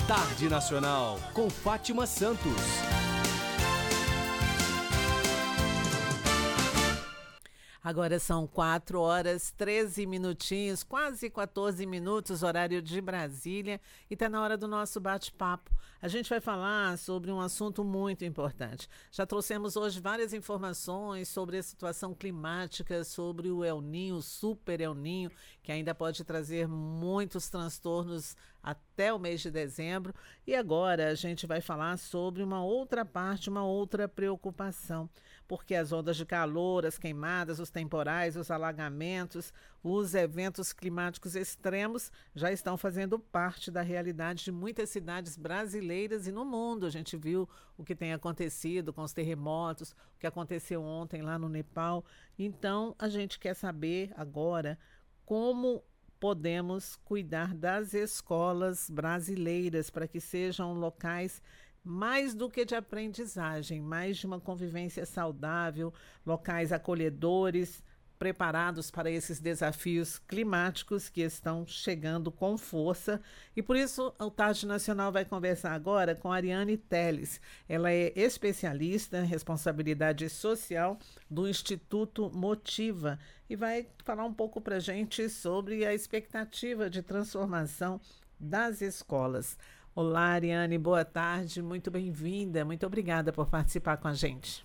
Tarde Nacional, com Fátima Santos. Agora são 4 horas, 13 minutinhos, quase 14 minutos, horário de Brasília, e está na hora do nosso bate-papo. A gente vai falar sobre um assunto muito importante. Já trouxemos hoje várias informações sobre a situação climática, sobre o El Niño, o Super El Niño, que ainda pode trazer muitos transtornos até o mês de dezembro. E agora a gente vai falar sobre uma outra parte, uma outra preocupação, porque as ondas de calor, as queimadas, os temporais, os alagamentos, os eventos climáticos extremos já estão fazendo parte da realidade de muitas cidades brasileiras e no mundo. A gente viu o que tem acontecido com os terremotos, o que aconteceu ontem lá no Nepal. Então, a gente quer saber agora como podemos cuidar das escolas brasileiras para que sejam locais mais do que de aprendizagem, mais de uma convivência saudável, locais acolhedores, preparados para esses desafios climáticos que estão chegando com força. E por isso o Tarde Nacional vai conversar agora com a Ariane Teles. Ela é especialista em responsabilidade social do Instituto Motiva e vai falar um pouco para a gente sobre a expectativa de transformação das escolas. Olá, Ariane, boa tarde, muito bem-vinda, muito obrigada por participar com a gente.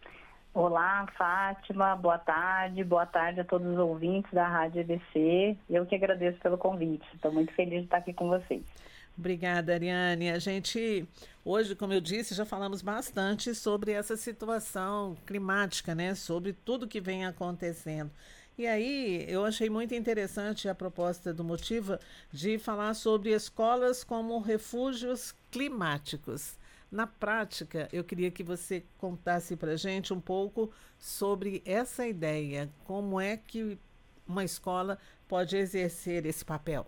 Olá, Fátima, boa tarde a todos os ouvintes da Rádio EBC. Eu que agradeço pelo convite, estou muito feliz de estar aqui com vocês. Obrigada, Ariane. A gente, hoje, como eu disse, já falamos bastante sobre essa situação climática, né? Sobre tudo que vem acontecendo. E aí, eu achei muito interessante a proposta do Motiva de falar sobre escolas como refúgios climáticos. Na prática, eu queria que você contasse para a gente um pouco sobre essa ideia. Como é que uma escola pode exercer esse papel?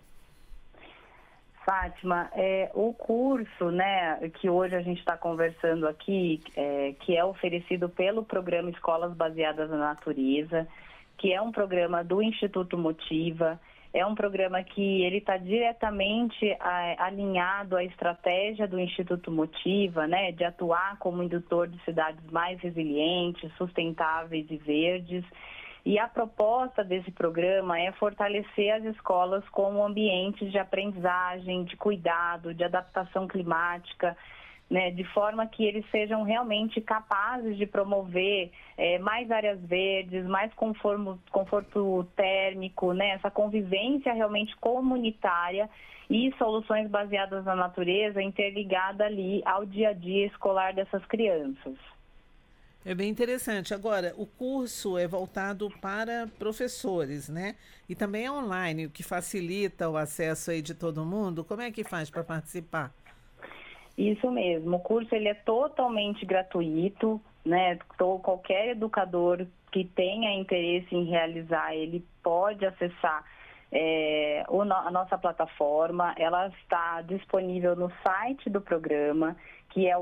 Fátima, o curso, né, que hoje a gente está conversando aqui, que é oferecido pelo programa Escolas Baseadas na Natureza, que é um programa do Instituto Motiva, é um programa que ele está diretamente alinhado à estratégia do Instituto Motiva, né, de atuar como indutor de cidades mais resilientes, sustentáveis e verdes. E a proposta desse programa é fortalecer as escolas como ambientes de aprendizagem, de cuidado, de adaptação climática, né, de forma que eles sejam realmente capazes de promover mais áreas verdes, mais conforto térmico, né, essa convivência realmente comunitária e soluções baseadas na natureza interligada ali ao dia a dia escolar dessas crianças. É bem interessante. Agora, o curso é voltado para professores, né? E também é online, o que facilita o acesso aí de todo mundo. Como é que faz para participar? Isso mesmo, o curso ele é totalmente gratuito, né? Qualquer educador que tenha interesse em realizar, ele pode acessar a nossa plataforma. Ela está disponível no site do programa, que é o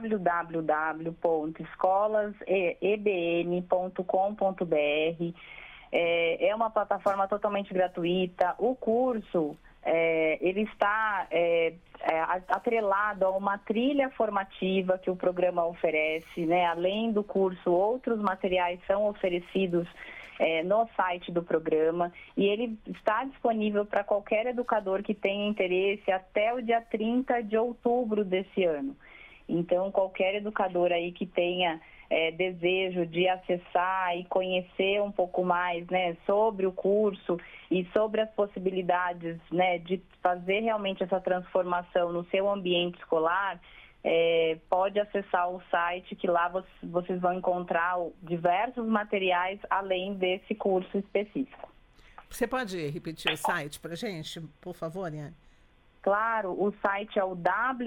www.escolasebn.com.br. É uma plataforma totalmente gratuita. O curso ele está atrelado a uma trilha formativa que o programa oferece, né? Além do curso, outros materiais são oferecidos no site do programa, e ele está disponível para qualquer educador que tenha interesse até o dia 30 de outubro desse ano. Então, qualquer educador aí que tenha desejo de acessar e conhecer um pouco mais, né, sobre o curso e sobre as possibilidades, né, de fazer realmente essa transformação no seu ambiente escolar, pode acessar o site, que lá vocês vão encontrar diversos materiais além desse curso específico. Você pode repetir o site para a gente, por favor, Iane? Claro, o site é o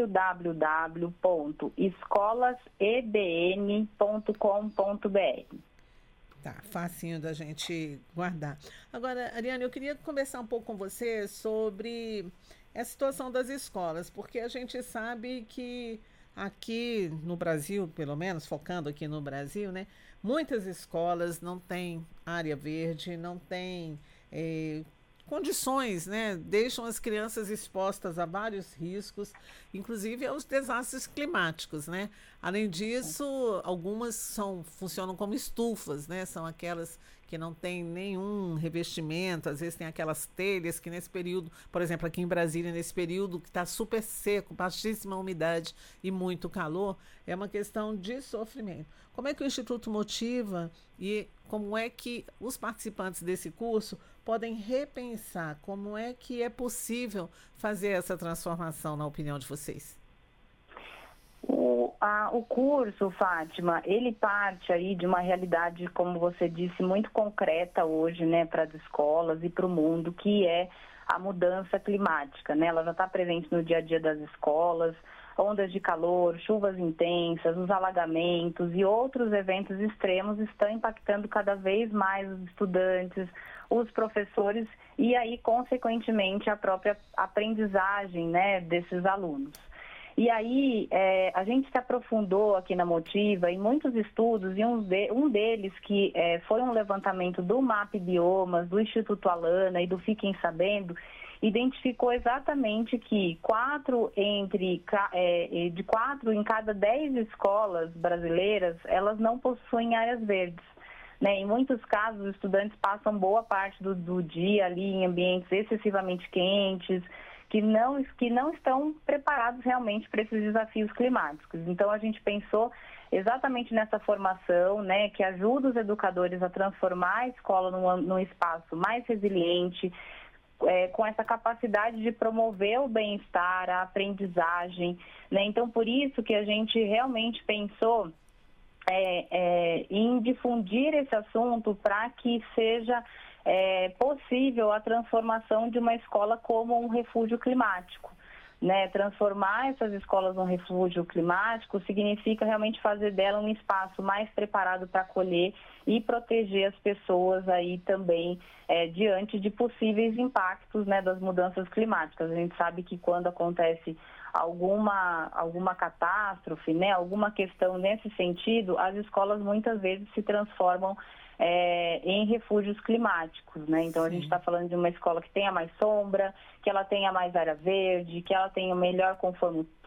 www.escolasebn.com.br. Tá, facinho da gente guardar. Agora, Ariane, eu queria conversar um pouco com você sobre a situação das escolas, porque a gente sabe que aqui no Brasil, pelo menos focando aqui no Brasil, né, muitas escolas não têm área verde, não têm condições, né? Deixam as crianças expostas a vários riscos, inclusive aos desastres climáticos, né? Além disso, algumas funcionam como estufas, né? São aquelas que não têm nenhum revestimento, às vezes tem aquelas telhas que nesse período, por exemplo, aqui em Brasília, nesse período que está super seco, baixíssima umidade e muito calor, é uma questão de sofrimento. Como é que o Instituto motiva e como é que os participantes desse curso podem repensar como é que é possível fazer essa transformação, na opinião de vocês? O curso, Fátima, ele parte aí de uma realidade, como você disse, muito concreta hoje, né, para as escolas e para o mundo, que é a mudança climática, né? Ela já está presente no dia a dia das escolas, ondas de calor, chuvas intensas, os alagamentos e outros eventos extremos estão impactando cada vez mais os estudantes, os professores e aí, consequentemente, a própria aprendizagem, né, desses alunos. E aí, a gente se aprofundou aqui na Motiva em muitos estudos, e um deles, que foi um levantamento do MAP Biomas, do Instituto Alana e do Fiquem Sabendo, identificou exatamente que 4 em cada 10 escolas brasileiras, elas não possuem áreas verdes. Né? Em muitos casos, os estudantes passam boa parte do dia ali em ambientes excessivamente quentes, que não estão preparados realmente para esses desafios climáticos. Então, a gente pensou exatamente nessa formação, né, que ajuda os educadores a transformar a escola num espaço mais resiliente, com essa capacidade de promover o bem-estar, a aprendizagem. Né? Então, por isso que a gente realmente pensou em difundir esse assunto para que seja possível a transformação de uma escola como um refúgio climático. Né? Transformar essas escolas num refúgio climático significa realmente fazer dela um espaço mais preparado para acolher e proteger as pessoas aí também diante de possíveis impactos, né, das mudanças climáticas. A gente sabe que quando acontece alguma catástrofe, né, alguma questão nesse sentido, as escolas muitas vezes se transformam em refúgios climáticos, né? Então, a gente está falando de uma escola que tenha mais sombra, que ela tenha mais área verde, que ela tenha o melhor